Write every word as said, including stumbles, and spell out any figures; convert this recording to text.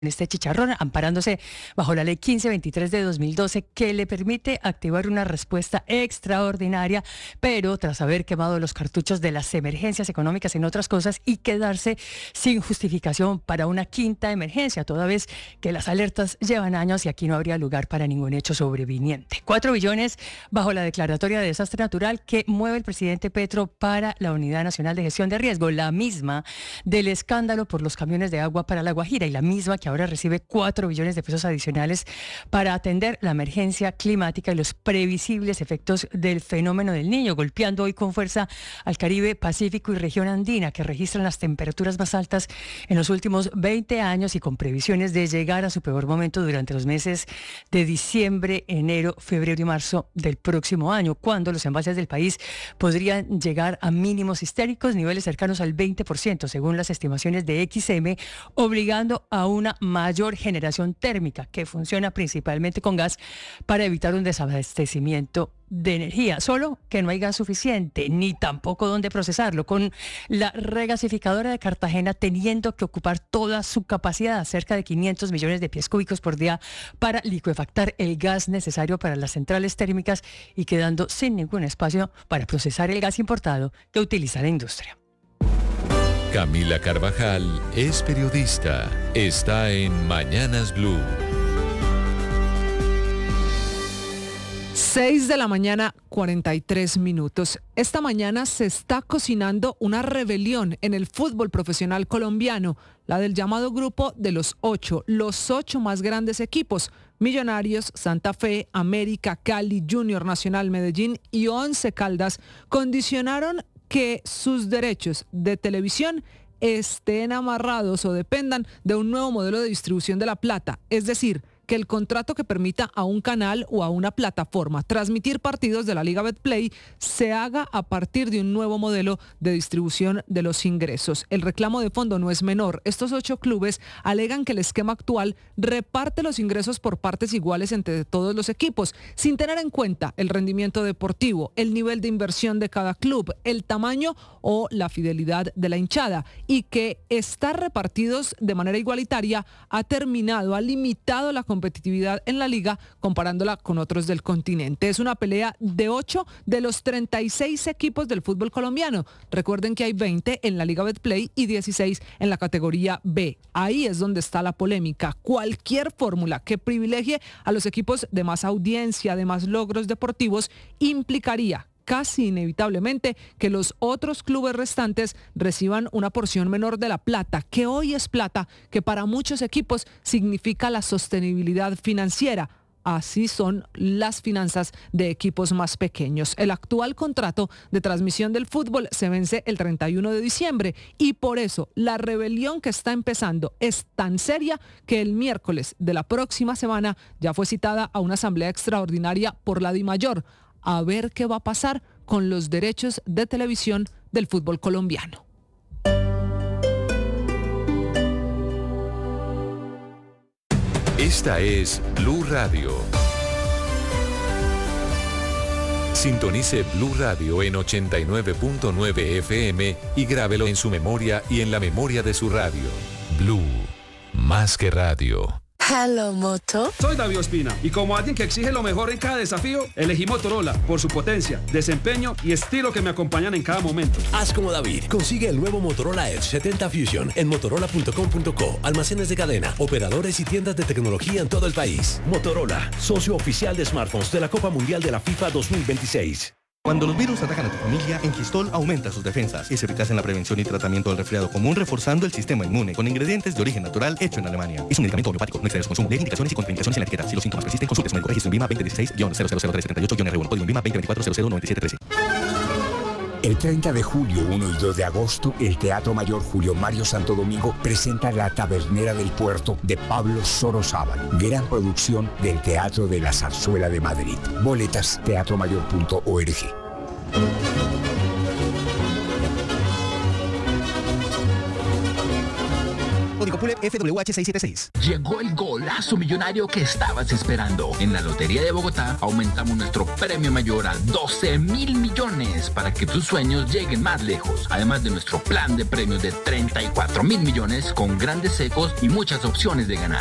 este chicharrón, amparándose bajo la ley quince veintitrés de dos mil doce, que le permite activar una respuesta extraordinaria, pero tras haber quemado los cartuchos de las emergencias económicas en otras cosas y quedarse sin justificación para una quinta emergencia, toda vez que las alertas llevan años y aquí no habría lugar para ningún hecho sobreviniente. Cuatro billones bajo la declaratoria de desastre natural que mueve el presidente Petro para la Unidad Nacional de Gestión de Riesgo, la misma del escándalo por los camiones de agua para La Guajira y la misma que ahora recibe cuatro billones de pesos adicionales para atender la emergencia climática y los previsibles efectos del fenómeno del Niño, golpeando hoy con fuerza al Caribe, Pacífico y región andina, que registran las temperaturas más altas en los últimos veinte años y con previsiones de llegar a su peor momento durante los meses de diciembre, enero, febrero y marzo del próximo año, cuando los embalses del país podrían llegar a mínimos históricos, niveles cercanos al veinte por ciento, según las estimaciones de X M, obligando a una mayor generación térmica que funciona principalmente con gas para evitar un desabastecimiento de energía, solo que no hay gas suficiente ni tampoco dónde procesarlo, con la regasificadora de Cartagena teniendo que ocupar toda su capacidad, cerca de quinientos millones de pies cúbicos por día, para licuefactar el gas necesario para las centrales térmicas y quedando sin ningún espacio para procesar el gas importado que utiliza la industria. Camila Carvajal es periodista. Está en Mañanas Blue. seis de la mañana, cuarenta y tres minutos. Esta mañana se está cocinando una rebelión en el fútbol profesional colombiano, la del llamado grupo de los ocho, los ocho más grandes equipos: Millonarios, Santa Fe, América, Cali, Junior, Nacional, Medellín y Once Caldas, condicionaron que sus derechos de televisión estén amarrados o dependan de un nuevo modelo de distribución de la plata, es decir, que el contrato que permita a un canal o a una plataforma transmitir partidos de la Liga Betplay se haga a partir de un nuevo modelo de distribución de los ingresos. El reclamo de fondo no es menor. Estos ocho clubes alegan que el esquema actual reparte los ingresos por partes iguales entre todos los equipos, sin tener en cuenta el rendimiento deportivo, el nivel de inversión de cada club, el tamaño o la fidelidad de la hinchada, y que estar repartidos de manera igualitaria ha terminado, ha limitado la competitividad en la liga comparándola con otros del continente. Es una pelea de ocho de los treinta y seis equipos del fútbol colombiano. Recuerden que hay veinte en la Liga Betplay y dieciséis en la categoría B. Ahí es donde está la polémica. Cualquier fórmula que privilegie a los equipos de más audiencia, de más logros deportivos, implicaría casi inevitablemente que los otros clubes restantes reciban una porción menor de la plata, que hoy es plata, que para muchos equipos significa la sostenibilidad financiera. Así son las finanzas de equipos más pequeños. El actual contrato de transmisión del fútbol se vence el treinta y uno de diciembre y por eso la rebelión que está empezando es tan seria que el miércoles de la próxima semana ya fue citada a una asamblea extraordinaria por la DIMAYOR, a ver qué va a pasar con los derechos de televisión del fútbol colombiano. Esta es Blue Radio. Sintonice Blue Radio en ochenta y nueve punto nueve F M y grábelo en su memoria y en la memoria de su radio. Blue, más que radio. Hello, Moto. Soy David Ospina y como alguien que exige lo mejor en cada desafío, elegí Motorola por su potencia, desempeño y estilo que me acompañan en cada momento. Haz como David. Consigue el nuevo Motorola Edge setenta Fusion en motorola punto com punto co, almacenes de cadena, operadores y tiendas de tecnología en todo el país. Motorola, socio oficial de smartphones de la Copa Mundial de la FIFA dos mil veintiséis. Cuando los virus atacan a tu familia, Engistol aumenta sus defensas. Es eficaz en la prevención y tratamiento del resfriado común, reforzando el sistema inmune con ingredientes de origen natural hecho en Alemania. Es un medicamento homeopático, no excede su consumo. Lee indicaciones y contraindicaciones en la etiqueta. Si los síntomas persisten, consulte su médico. Registro INVIMA veinte dieciséis cero cero cero tres setenta y ocho R uno, código INVIMA veinte veinticuatro cero cero noventa y siete trece. El treinta de julio, uno y dos de agosto, el Teatro Mayor Julio Mario Santo Domingo presenta La Tabernera del Puerto de Pablo Sorozábal, gran producción del Teatro de la Zarzuela de Madrid. Boletas, teatro mayor punto org. Código P U L E P F W H seiscientos setenta y seis. Llegó el golazo millonario que estabas esperando. En la Lotería de Bogotá aumentamos nuestro premio mayor a doce mil millones para que tus sueños lleguen más lejos. Además de nuestro plan de premios de treinta y cuatro mil millones con grandes secos y muchas opciones de ganar.